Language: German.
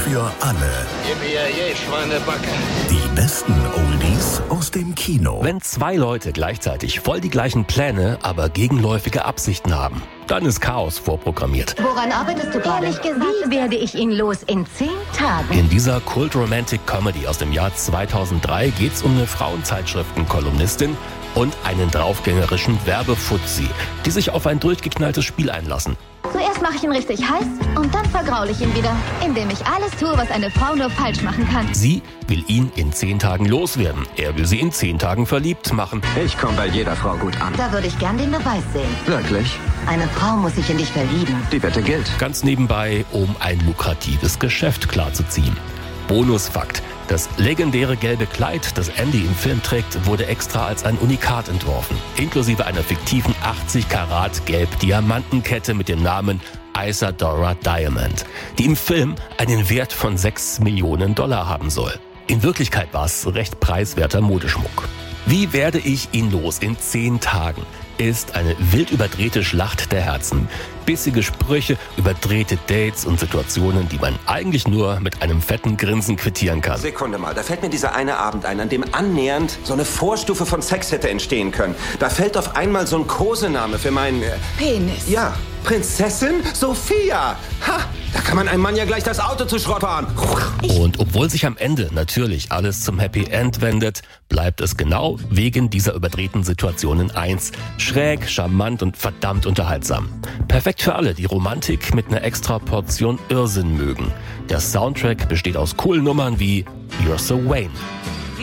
für alle. Yippie, Schweinebacke. Die besten Oldies aus dem Kino. Wenn zwei Leute gleichzeitig voll die gleichen Pläne, aber gegenläufige Absichten haben, dann ist Chaos vorprogrammiert. Woran arbeitest du gerade? Ehrlich gesagt, wie werde ich ihn los in 10 Tagen? In dieser Kult-Romantic-Comedy aus dem Jahr 2003 geht's um eine Frauenzeitschriften-Kolumnistin und einen draufgängerischen Werbefuzzi, die sich auf ein durchgeknalltes Spiel einlassen. Zuerst mache ich ihn richtig heiß und dann vergraule ich ihn wieder, indem ich alles tue, was eine Frau nur falsch machen kann. Sie will ihn in 10 Tagen loswerden. Er will sie in 10 Tagen verliebt machen. Ich komme bei jeder Frau gut an. Da würde ich gern den Beweis sehen. Wirklich? Eine Frau muss sich in dich verlieben. Die Wette gilt. Ganz nebenbei, um ein lukratives Geschäft klarzuziehen. Bonusfakt: Das legendäre gelbe Kleid, das Andy im Film trägt, wurde extra als ein Unikat entworfen. Inklusive einer fiktiven 80 Karat Gelb-Diamantenkette mit dem Namen Isadora Diamond, die im Film einen Wert von $6 Millionen haben soll. In Wirklichkeit war es recht preiswerter Modeschmuck. Wie werde ich ihn los in 10 Tagen? Ist eine wild überdrehte Schlacht der Herzen. Bissige Sprüche, überdrehte Dates und Situationen, die man eigentlich nur mit einem fetten Grinsen quittieren kann. Sekunde mal, da fällt mir dieser eine Abend ein, an dem annähernd so eine Vorstufe von Sex hätte entstehen können. Da fällt auf einmal so ein Kosename für meinen... Penis. Ja, Prinzessin Sophia. Ha, da kann man einem Mann ja gleich das Auto zu Schrott fahren. Und obwohl sich am Ende natürlich alles zum Happy End wendet, bleibt es genau wegen dieser überdrehten Situationen eins: schräg, charmant und verdammt unterhaltsam. Perfekt für alle, die Romantik mit einer extra Portion Irrsinn mögen. Der Soundtrack besteht aus coolen Nummern wie You're So Wayne,